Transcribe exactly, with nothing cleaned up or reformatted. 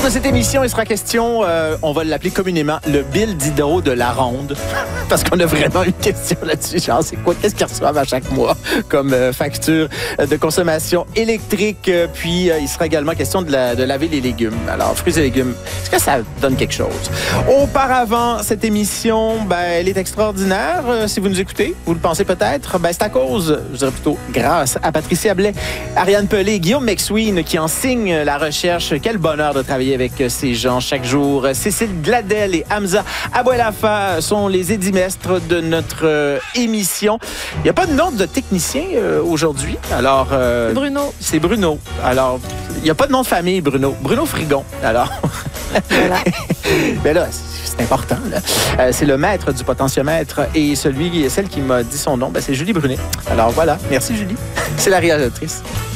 de cette émission, il sera question, euh, on va l'appeler communément, le bill d'hydro de la ronde. Parce qu'on a vraiment une question là-dessus. Genre, c'est quoi? Qu'est-ce qu'ils reçoivent à chaque mois comme euh, facture de consommation électrique? Puis, euh, il sera également question de, la, de laver les légumes. Alors, fruits et légumes, est-ce que ça donne quelque chose? Auparavant, cette émission, ben, elle est extraordinaire. Euh, si vous nous écoutez, vous le pensez peut-être, ben, c'est à cause, je dirais plutôt grâce à Patricia Blais, Ariane Pelé, Guillaume McSween qui en signe la recherche. Quel bonheur de travailler avec ces gens chaque jour. Cécile Gladel et Hamza Abouelafa sont les édimestres de notre euh, émission. Il n'y a pas de nom de technicien euh, aujourd'hui. Alors, euh, Bruno. C'est Bruno. Alors, il n'y a pas de nom de famille, Bruno. Bruno Frigon. Alors, Voilà. ben là, c'est important. Là. Euh, c'est le maître du potentiomètre et celui, celle qui m'a dit son nom, ben, c'est Julie Brunet. Alors voilà. Merci, Julie. C'est la réalisatrice.